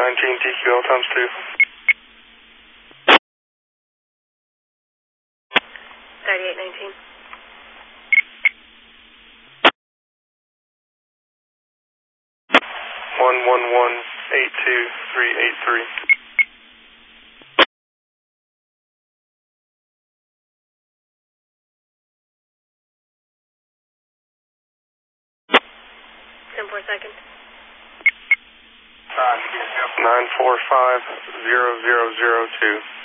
TQL times 2. 3819. 111-82383. 10-4 seconds. 945-0002.